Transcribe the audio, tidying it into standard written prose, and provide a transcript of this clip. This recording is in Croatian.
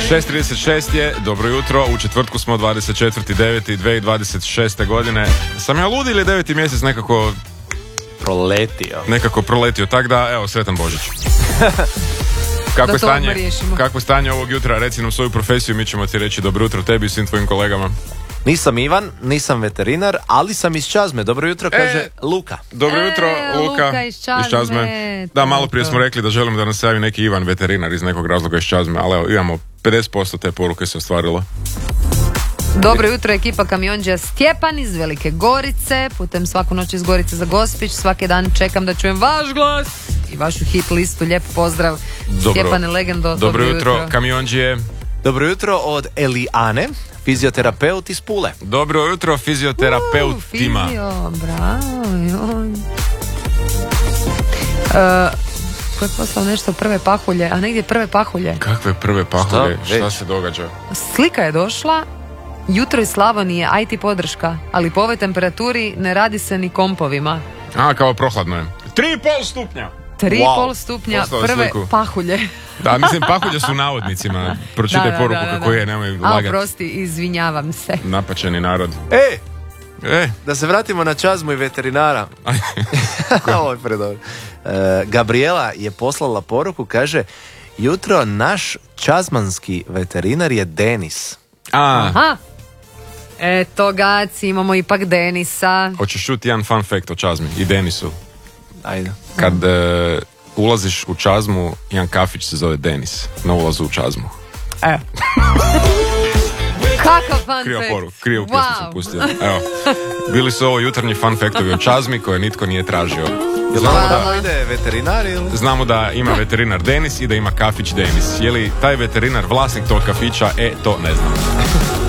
6:36 je, dobro jutro, u četvrtku smo 24.9.2026. godine. Sam ja lud ili 9. mjesec nekako proletio, tak da, evo, sretan Božić. Kako je stanje ovog jutra, reci nam svoju profesiju, mi ćemo ti reći dobro jutro tebi i svim tvojim kolegama. Nisam Ivan, nisam veterinar, ali sam iz Čazme. Dobro jutro, kaže Luka. Dobro jutro, Luka iz Čazme. Da, malo prije smo rekli da želimo da nas javi neki Ivan veterinar iz nekog razloga iz Čazme, ali evo, imamo 50% te poruke se ostvarilo. Dobro jutro, ekipa kamionđija Stjepan iz Velike Gorice. Putem Svaku noć iz Gorice za Gospić. Svaki dan čekam da čujem vaš glas i vašu hit listu. Lijep pozdrav. Stjepane Legendo. Dobro jutro, kamionđije. Dobro jutro od Elijane, fizioterapeut iz Pule. Dobro jutro, fizioterapeutima. Bravo. Ko je poslao nešto prve pahulje? A negdje prve pahulje? Kakve prve pahulje? Šta se događa? Slika je došla. Jutro iz Slavonije, IT podrška, ali po ovoj temperaturi ne radi se ni kompovima. A, kao prohladno je. 3,5 stupnja. 3,5 stupnja, prve pahulje. Da, mislim, pahulje su navodnicima. Pročitaj poruku kako je, nemoj lagati. A, prosti, izvinjavam se. Napačeni narod. Da se vratimo na Čazmu i veterinara. Ovo je predobro. Gabriela je poslala poruku, kaže: jutro naš čazmanski veterinar je Denis. Aha. Eto gaci, imamo ipak Denisa. Hoćeš čuti jedan fun fact o Čazmi i Denisu? Ajde. Kad ulaziš u Čazmu, jedan kafić se zove Denis na ulazu u Čazmu. Kakav fun fact. Krivu pjesmu sam pustio. Evo, bili su ovo jutarnji fun factovi o Čazmi koje nitko nije tražio. Znamo da ima veterinar Denis i da ima kafić Denis. Je li taj veterinar vlasnik tog kafića? To ne znam.